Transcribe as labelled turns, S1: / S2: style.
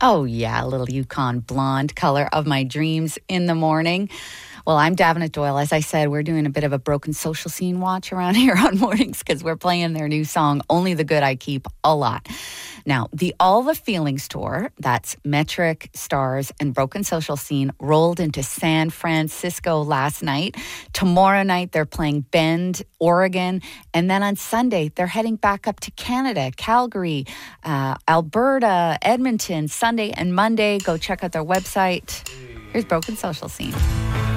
S1: Oh, yeah, a little Yukon blonde color of my dreams in the morning. Well, I'm Davenant Doyle. As I said, we're doing a bit of a Broken Social Scene watch around here on mornings because we're playing their new song, Only the Good I Keep, a lot. Now, the All the Feelings tour, that's Metric, Stars, and Broken Social Scene, rolled into San Francisco last night. Tomorrow night, they're playing Bend, Oregon. And then on Sunday, they're heading back up to Canada, Calgary, Alberta, Edmonton, Sunday and Monday. Go check out their website. Here's Broken Social Scene.